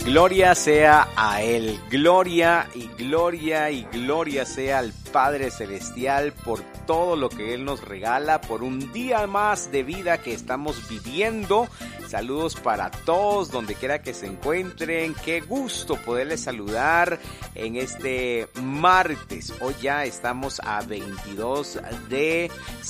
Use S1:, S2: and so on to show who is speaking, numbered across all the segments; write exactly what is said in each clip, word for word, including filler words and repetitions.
S1: Gloria sea a Él, gloria y gloria y gloria sea al Padre Celestial por todo lo que Él nos regala, por un día más de vida que estamos viviendo. Saludos para todos, donde quiera que se encuentren. Qué gusto poderles saludar en este martes. Hoy ya estamos a veintidós de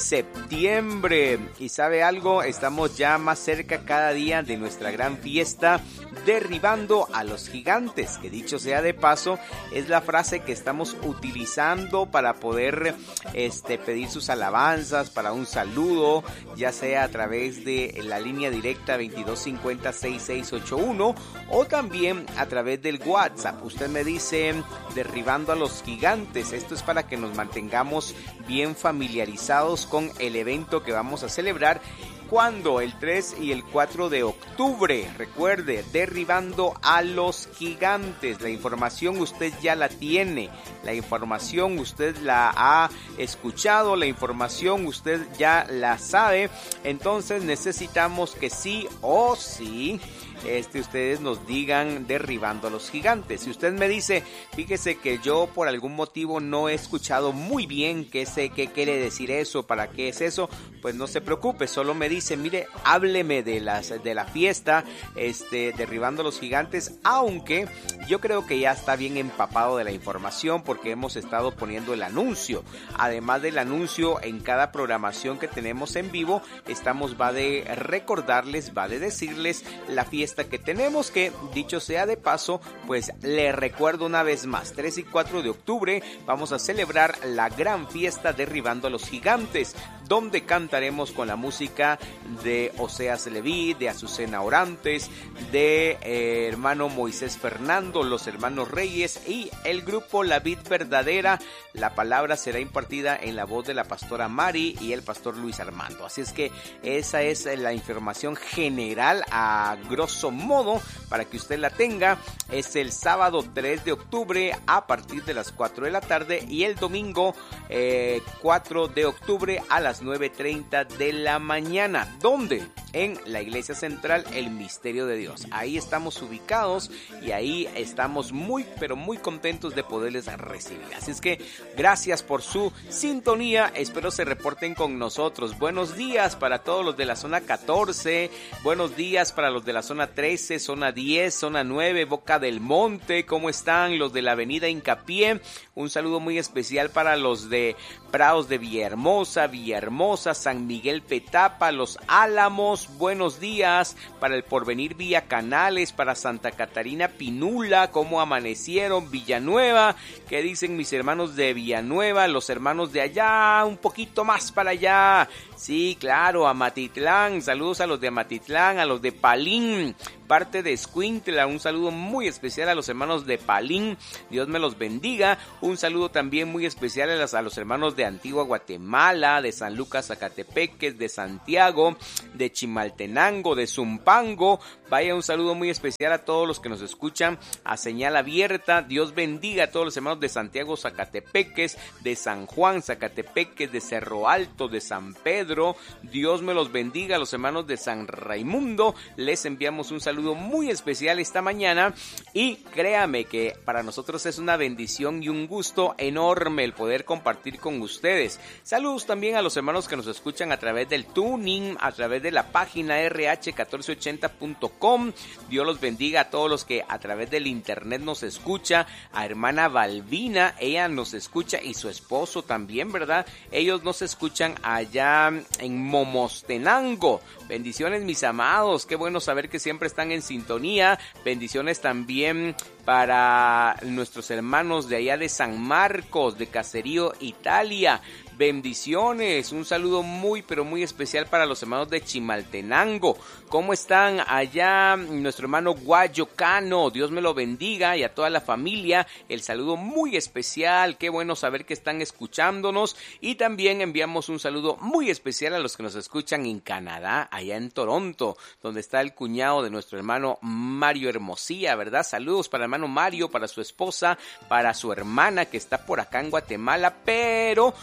S1: septiembre. Y ¿sabe algo? Estamos ya más cerca cada día de nuestra gran fiesta, derribando a los gigantes, que dicho sea de paso, es la frase que estamos utilizando para poder este, pedir sus alabanzas, para un saludo, ya sea a través de la línea directa veintidós cincuenta sesenta y seis ochenta y uno o también a través del WhatsApp. Usted me dice derribando a los gigantes. Esto es para que nos mantengamos bien familiarizados con el evento que vamos a celebrar. ¿Cuándo? El tres y el cuatro de octubre. Recuerde, derribando a los gigantes. La información usted ya la tiene. La información usted la ha escuchado. La información usted ya la sabe. Entonces necesitamos que sí o sí este, ustedes nos digan derribando a los gigantes. Si usted me dice, fíjese que yo por algún motivo no he escuchado muy bien qué sé, qué quiere decir eso, para qué es eso, pues no se preocupe, solo me dice, mire, hábleme de las de la fiesta, este, derribando a los gigantes, aunque yo creo que ya está bien empapado de la información porque hemos estado poniendo el anuncio. Además del anuncio, en cada programación que tenemos en vivo, estamos, va de recordarles, va de decirles la fiesta que tenemos, que dicho sea de paso, pues le recuerdo una vez más, tres y cuatro de octubre vamos a celebrar la gran fiesta derribando a los gigantes, donde cantaremos con la música de Oseas Leví, de Azucena Orantes, de eh, hermano Moisés Fernando, los hermanos Reyes y el grupo La Vid Verdadera. La palabra será impartida en la voz de la pastora Mari y el pastor Luis Armando. Así es que esa es la información general a grosso modo para que usted la tenga. Es el sábado tres de octubre a partir de las cuatro de la tarde y el domingo eh, cuatro de octubre a las nueve treinta de la mañana. ¿Dónde? En la iglesia central El Misterio de Dios. Ahí estamos ubicados y ahí estamos muy pero muy contentos de poderles recibir. Así es que gracias por su sintonía. Espero se reporten con nosotros. Buenos días para todos los de la zona catorce. Buenos días para los de la zona trece, zona diez, zona nueve, Boca del Monte. ¿Cómo están los de la avenida Hincapié? Un saludo muy especial para los de Prados de Villahermosa, Villahermosa, San Miguel Petapa, Los Álamos. Buenos días para el Porvenir Villa Canales, para Santa Catarina Pinula. ¿Cómo amanecieron? Villanueva. ¿Qué dicen mis hermanos de Villanueva? Los hermanos de allá, un poquito más para allá. Sí, claro, Amatitlán. Saludos a los de Amatitlán, a los de Palín, parte de Escuintla. Un saludo muy especial a los hermanos de Palín. Dios me los bendiga. Un saludo también muy especial a los, a los hermanos de Antigua Guatemala, de San Lucas Zacatepeques, de Santiago, de Chimaltenango, de Zumpango. Vaya, un saludo muy especial a todos los que nos escuchan a señal abierta. Dios bendiga a todos los hermanos de Santiago Zacatepeques, de San Juan Zacatepeques, de Cerro Alto, de San Pedro. Dios me los bendiga a los hermanos de San Raimundo. Les enviamos un saludo muy especial esta mañana y créame que para nosotros es una bendición y un gusto enorme el poder compartir con ustedes. Saludos también a los hermanos que nos escuchan a través del tuning, a través de la página erre hache catorce ochenta punto com. Dios los bendiga a todos los que a través del internet nos escucha. A hermana Balbina, ella nos escucha y su esposo también, ¿verdad? Ellos nos escuchan allá en Momostenango. Bendiciones mis amados, qué bueno saber que siempre están en sintonía. Bendiciones también para nuestros hermanos de allá de San Marcos, de Caserío, Italia. Bendiciones, un saludo muy pero muy especial para los hermanos de Chimaltenango. ¿Cómo están allá nuestro hermano Guayocano? Dios me lo bendiga y a toda la familia. El saludo muy especial, qué bueno saber que están escuchándonos. Y también enviamos un saludo muy especial a los que nos escuchan en Canadá, allá en Toronto, donde está el cuñado de nuestro hermano Mario Hermosilla, ¿verdad? Saludos para el hermano Mario, para su esposa, para su hermana que está por acá en Guatemala, pero pues el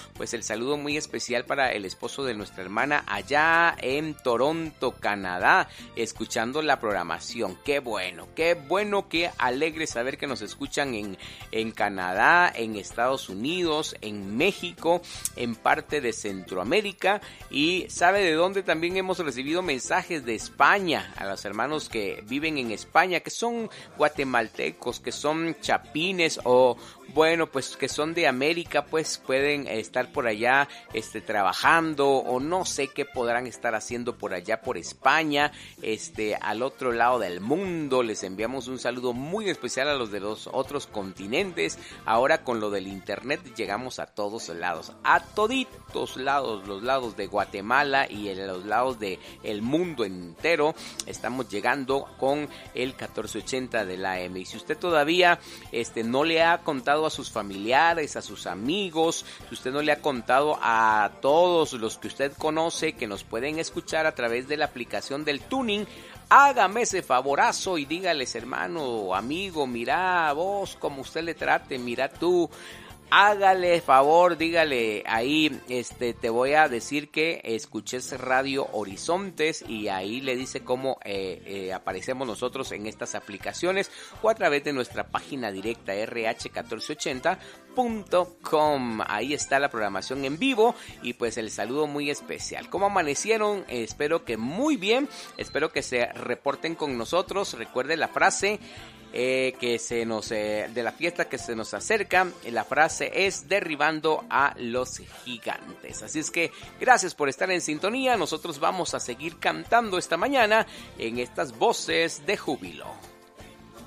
S1: el saludo muy especial para el esposo de nuestra hermana allá en Toronto, Canadá, escuchando la programación. Qué bueno, qué bueno, qué alegre saber que nos escuchan en, en Canadá, en Estados Unidos, en México, en parte de Centroamérica. Y sabe de dónde también hemos recibido mensajes de España, a los hermanos que viven en España, que son guatemaltecos, que son chapines o bueno, pues que son de América, pues pueden estar por allá este, trabajando o no sé qué podrán estar haciendo por allá por España, este, al otro lado del mundo. Les enviamos un saludo muy especial a los de los otros continentes. Ahora con lo del internet llegamos a todos lados, a toditos lados, los lados de Guatemala y en los lados de el mundo entero. Estamos llegando con el catorce ochenta de la A M. Y si usted todavía este, no le ha contado a sus familiares, a sus amigos, si usted no le ha contado a todos los que usted conoce que nos pueden escuchar a través de la aplicación del Tuning, hágame ese favorazo y dígales, hermano, amigo, mira vos como usted le trate, mira tú. Hágale favor, dígale ahí, este, te voy a decir que escuches Radio Horizontes y ahí le dice cómo eh, eh, aparecemos nosotros en estas aplicaciones o a través de nuestra página directa erre hache catorce ochenta punto com. Ahí está la programación en vivo y pues el saludo muy especial. ¿Cómo amanecieron? Eh, espero que muy bien, espero que se reporten con nosotros. Recuerde la frase Eh, que se nos eh, de la fiesta que se nos acerca. La frase es derribando a los gigantes. Así es que gracias por estar en sintonía. Nosotros vamos a seguir cantando esta mañana en estas voces de júbilo.